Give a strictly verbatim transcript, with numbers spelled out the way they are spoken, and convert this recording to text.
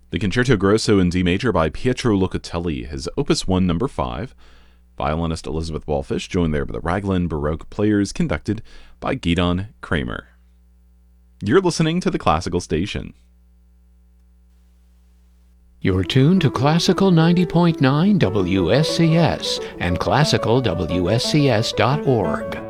The Concerto Grosso in D major by Pietro Locatelli, his Opus one number five. Violinist Elizabeth Wallfisch, joined there by the Raglan Baroque Players, conducted by Gidon Kramer. You're listening to the Classical Station. You're tuned to Classical ninety point nine W S C S and classical W S C S dot org.